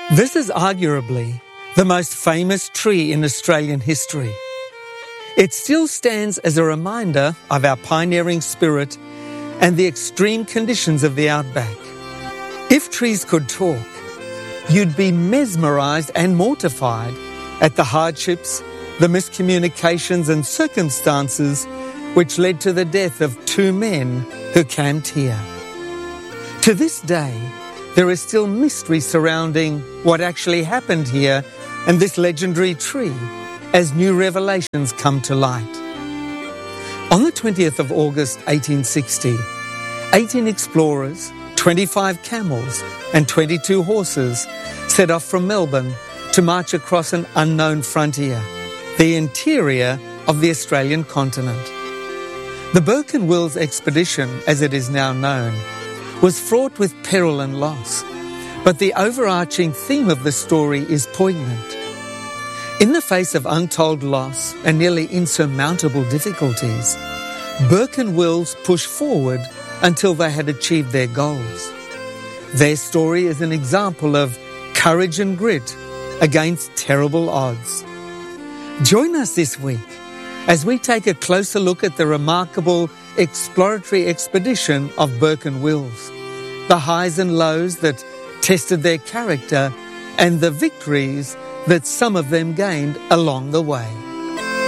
This is arguably the most famous tree in Australian history. It still stands as a reminder of our pioneering spirit and the extreme conditions of the outback. If trees could talk, you'd be mesmerised and mortified at the hardships, the miscommunications and circumstances which led to the death of two men who camped here. To this day, there is still mystery surrounding what actually happened here and this legendary tree as new revelations come to light. On the 20th of August 1860, 18 explorers, 25 camels and 22 horses set off from Melbourne to march across an unknown frontier, the interior of the Australian continent. The Burke and Wills expedition, as it is now known, was fraught with peril and loss, but the overarching theme of the story is poignant. In the face of untold loss and nearly insurmountable difficulties, Burke and Wills pushed forward until they had achieved their goals. Their story is an example of courage and grit against terrible odds. Join us this week as we take a closer look at the remarkable exploratory expedition of Burke and Wills, the highs and lows that tested their character and the victories that some of them gained along the way.